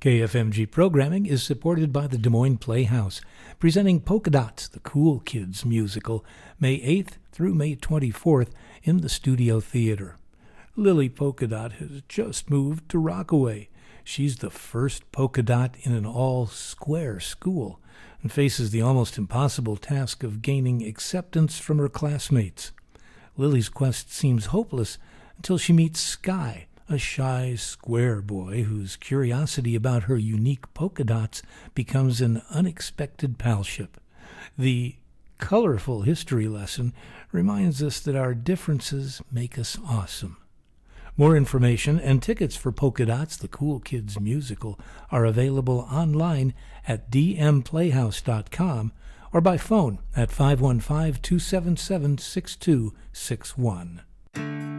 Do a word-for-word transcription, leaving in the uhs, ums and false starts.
K F M G programming is supported by the Des Moines Playhouse, presenting Polka Dots, the Cool Kids musical, May eighth through May twenty-fourth in the Studio Theater. Lily Polka Dot has just moved to Rockaway. She's the first polka dot in an all-square school and faces the almost impossible task of gaining acceptance from her classmates. Lily's quest seems hopeless until she meets Sky, a shy, square boy whose curiosity about her unique polka dots becomes an unexpected palship. The colorful history lesson reminds us that our differences make us awesome. More information and tickets for Polka Dots, the Cool Kids musical, are available online at d m playhouse dot com or by phone at five one five, two seven seven, six two six one.